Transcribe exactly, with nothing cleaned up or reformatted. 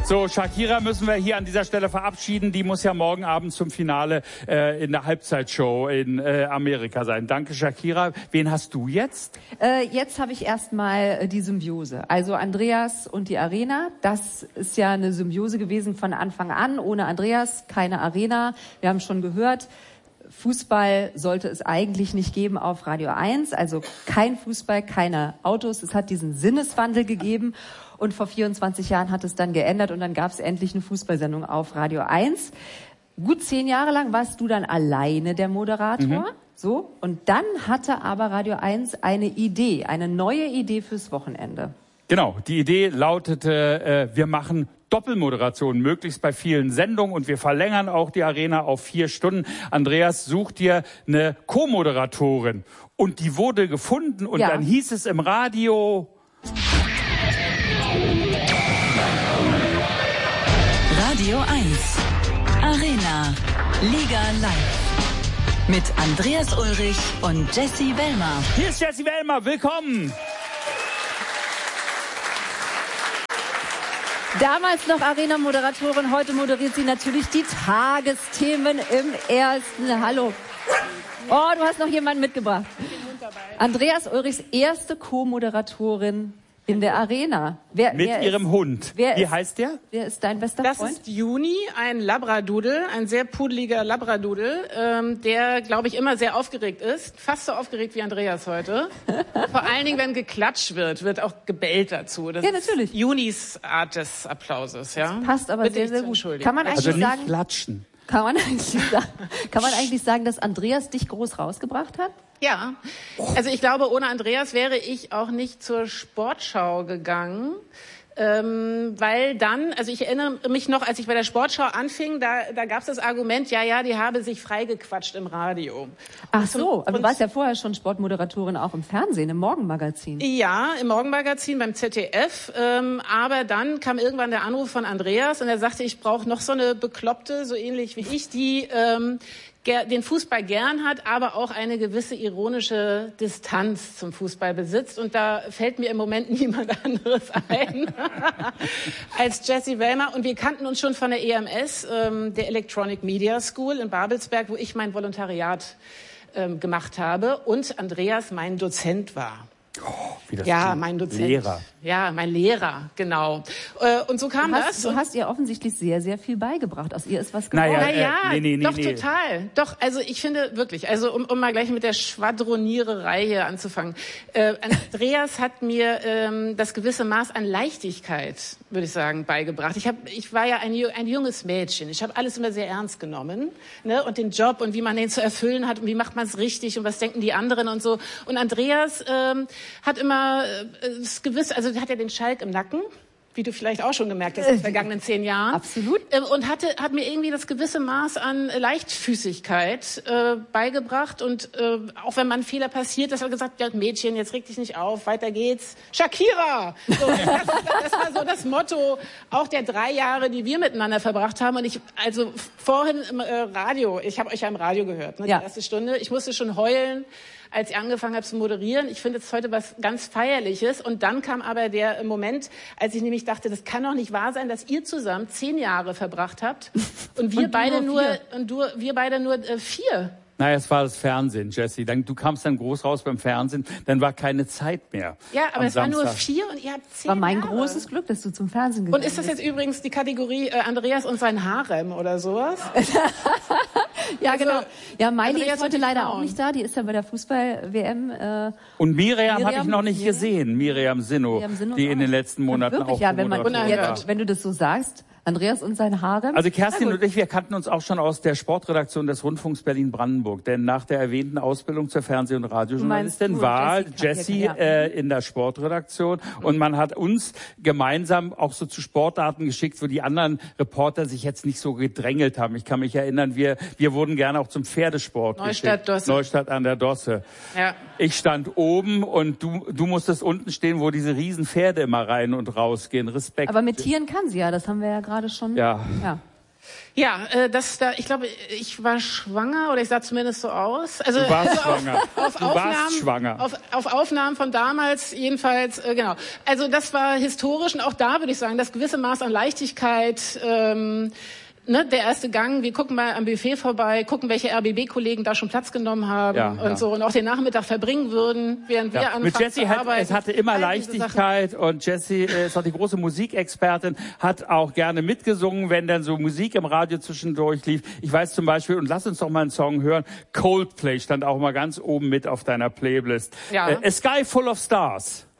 So, Shakira müssen wir hier an dieser Stelle verabschieden. Die muss ja morgen Abend zum Finale äh, in der Halbzeitshow in äh, Amerika sein. Danke, Shakira. Wen hast du jetzt? Äh, jetzt habe ich erstmal äh, die Symbiose. Also Andreas und die Arena. Das ist ja eine Symbiose gewesen von Anfang an. Ohne Andreas keine Arena. Wir haben schon gehört, Fußball sollte es eigentlich nicht geben auf Radio eins. Also kein Fußball, keine Autos. Es hat diesen Sinneswandel gegeben. Und vor vierundzwanzig Jahren hat es dann geändert und dann gab es endlich eine Fußballsendung auf Radio eins. Gut zehn Jahre lang warst du dann alleine der Moderator. Mhm. So. Und dann hatte aber Radio eins eine Idee, eine neue Idee fürs Wochenende. Genau. Die Idee lautete, äh, wir machen Doppelmoderation, möglichst bei vielen Sendungen, und wir verlängern auch die Arena auf vier Stunden. Andreas, such dir eine Co-Moderatorin. Und die wurde gefunden und ja. Dann hieß es im Radio... Radio eins, Arena, Liga live. Mit Andreas Ulrich und Jessie Wellmer. Hier ist Jessie Wellmer, willkommen! Damals noch Arena-Moderatorin, heute moderiert sie natürlich die Tagesthemen im Ersten. Hallo. Oh, du hast noch jemanden mitgebracht. Andreas Ulrichs erste Co-Moderatorin in der Arena. Wer, Mit wer ihrem ist, Hund. Wer Wie ist, heißt der? Wer ist dein bester das Freund? Das ist Juni, ein Labradoodle, ein sehr pudeliger Labradoodle, ähm, der, glaube ich, immer sehr aufgeregt ist. Fast so aufgeregt wie Andreas heute. Vor allen Dingen, wenn geklatscht wird, wird auch gebellt dazu. Das ja, natürlich. Ist Junis Art des Applauses. Ja? Das passt aber Bitte sehr, sehr gut. Kann man eigentlich also nicht sagen, klatschen. Kann man, eigentlich sagen, kann man eigentlich sagen, dass Andreas dich groß rausgebracht hat? Ja, also ich glaube, ohne Andreas wäre ich auch nicht zur Sportschau gegangen. Ähm, weil dann, also ich erinnere mich noch, als ich bei der Sportschau anfing, da, da gab es das Argument, ja, ja, die habe sich freigequatscht im Radio. Ach so, aber du warst ja vorher schon Sportmoderatorin auch im Fernsehen, im Morgenmagazin. Ja, im Morgenmagazin beim Z D F, ähm, aber dann kam irgendwann der Anruf von Andreas und er sagte, ich brauche noch so eine Bekloppte, so ähnlich wie ich, die ähm, den Fußball gern hat, aber auch eine gewisse ironische Distanz zum Fußball besitzt. Und da fällt mir im Moment niemand anderes ein als Jessie Wellmer. Und wir kannten uns schon von der E M S, ähm, der Electronic Media School in Babelsberg, wo ich mein Volontariat ähm, gemacht habe und Andreas mein Dozent war. Oh, wie das ja, klingt. mein Dozent. Lehrer. Ja, mein Lehrer, genau. Äh, und so kam du hast, das. Du hast ihr offensichtlich sehr, sehr viel beigebracht. Aus ihr ist was geworden. Naja, naja äh, nee, nee, doch, nee. total. Doch, also ich finde wirklich, also um, um mal gleich mit der Schwadroniererei hier anzufangen. Äh, Andreas hat mir ähm, das gewisse Maß an Leichtigkeit, würde ich sagen, beigebracht. Ich, hab, ich war ja ein, ein junges Mädchen. Ich habe alles immer sehr ernst genommen. Ne? Und den Job und wie man den zu erfüllen hat und wie macht man es richtig und was denken die anderen und so. Und Andreas ähm, hat immer äh, das gewisse, also hat ja den Schalk im Nacken, wie du vielleicht auch schon gemerkt hast in den vergangenen zehn Jahren. Absolut. Äh, und hatte, hat mir irgendwie das gewisse Maß an Leichtfüßigkeit äh, beigebracht. Und äh, auch wenn mal ein Fehler passiert, dass er gesagt hat, ja, Mädchen, jetzt reg dich nicht auf, weiter geht's. Shakira! So, das, das war so das Motto auch der drei Jahre, die wir miteinander verbracht haben. Und ich, also vorhin im äh, Radio, ich habe euch ja im Radio gehört, ne, ja. die erste Stunde. Ich musste schon heulen, als ich angefangen habe zu moderieren. Ich finde es heute was ganz Feierliches. Und dann kam aber der Moment, als ich nämlich dachte, das kann doch nicht wahr sein, dass ihr zusammen zehn Jahre verbracht habt und wir und beide nur, nur und du, wir beide nur äh, vier. Naja, es war das Fernsehen, Jessie. Dann, du kamst dann groß raus beim Fernsehen, dann war keine Zeit mehr. Ja, aber es Samstag. waren nur vier und ihr habt zehn War mein Jahre. großes Glück, dass du zum Fernsehen gegangen bist. Und ist das jetzt übrigens die Kategorie äh, Andreas und sein Harem oder sowas? Ja, also, genau. Ja, Miley Andreas ist heute und die leider Frauen. auch nicht da. Die ist ja bei der Fußball-W M. Äh, Und Miriam, Miriam habe ich noch nicht Miriam? gesehen. Miriam Sinno, Miriam Sinno die auch in den nicht. letzten Monaten wirklich, auch ja, wenn man Moderatorin Unerhört. war. jetzt, wenn du das so sagst, Andreas und sein Harem. Also Kerstin und ich, wir kannten uns auch schon aus der Sportredaktion des Rundfunks Berlin-Brandenburg. Denn nach der erwähnten Ausbildung zur Fernseh- und Radiojournalistin Du meinst du war und Jessie Jessie, ja. äh, in der Sportredaktion. Und man hat uns gemeinsam auch so zu Sportarten geschickt, wo die anderen Reporter sich jetzt nicht so gedrängelt haben. Ich kann mich erinnern, wir wir wurden gerne auch zum Pferdesport Neustadt, geschickt. Dosse. Neustadt an der Dosse. Ja. Ich stand oben und du du musstest unten stehen, wo diese riesen Pferde immer rein und rausgehen. Respekt. Aber mit Tieren kann sie ja, das haben wir ja gerade schon. Ja. ja. Ja, äh, das da, ich glaube, ich war schwanger oder ich sah zumindest so aus. Also Du warst also schwanger. Auf, auf Du Aufnahmen, warst schwanger. Auf, auf Aufnahmen von damals jedenfalls, äh, genau. Also das war historisch und auch da würde ich sagen, das gewisse Maß an Leichtigkeit. Ähm, Ne, der erste Gang, wir gucken mal am Buffet vorbei, gucken, welche R B B-Kollegen da schon Platz genommen haben Ja, und ja. so und auch den Nachmittag verbringen würden, während wir Ja. anfangen Mit Jessie zu hat, arbeiten. es hatte immer All diese Leichtigkeit und Jessie äh, ist auch die große Musikexpertin, hat auch gerne mitgesungen, wenn dann so Musik im Radio zwischendurch lief. Ich weiß zum Beispiel, und lass uns doch mal einen Song hören, Coldplay stand auch mal ganz oben mit auf deiner Playlist. Ja. Äh, A Sky Full of Stars.